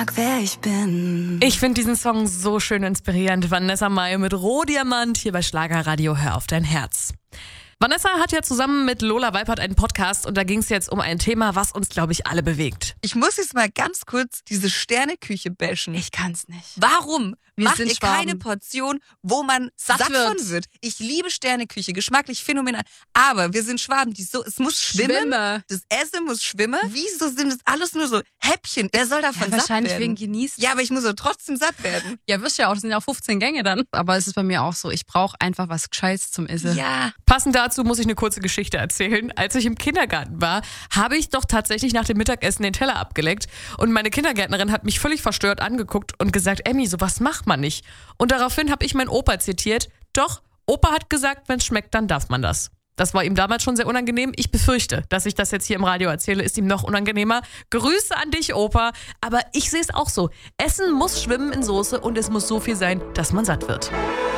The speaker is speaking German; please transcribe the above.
Wer ich bin. Ich finde diesen Song so schön inspirierend. Vanessa Mai mit Rohdiamant hier bei Schlagerradio Hör auf dein Herz. Vanessa hat ja zusammen mit Lola Weipert einen Podcast und da ging es jetzt um ein Thema, was uns, glaube ich, alle bewegt. Ich muss jetzt mal ganz kurz diese Sterneküche bashen. Ich kann's nicht. Warum macht sind ihr Schwaben. keine Portion, wo man satt von wird? Ich liebe Sterneküche, geschmacklich phänomenal. Aber wir sind Schwaben, es muss schwimmen. Das Essen muss schwimmen. Wieso sind das alles nur so Häppchen? Wer soll davon satt Wahrscheinlich werden? wegen Genießen. Ja, aber ich muss doch trotzdem satt werden. Ja, wirst ja auch, das sind ja auch 15 Gänge dann. Aber es ist bei mir auch so, ich brauche einfach was Gescheites zum Essen. Ja. Passend dazu muss ich eine kurze Geschichte erzählen. Als ich im Kindergarten war, habe ich doch tatsächlich nach dem Mittagessen den Teller abgeleckt und meine Kindergärtnerin hat mich völlig verstört angeguckt und gesagt, Emmy, sowas macht man nicht. Und daraufhin habe ich meinen Opa zitiert. Doch, Opa hat gesagt, wenn es schmeckt, dann darf man das. Das war ihm damals schon sehr unangenehm. Ich befürchte, dass ich das jetzt hier im Radio erzähle, ist ihm noch unangenehmer. Grüße an dich, Opa. Aber ich sehe es auch so. Essen muss schwimmen in Soße und es muss so viel sein, dass man satt wird.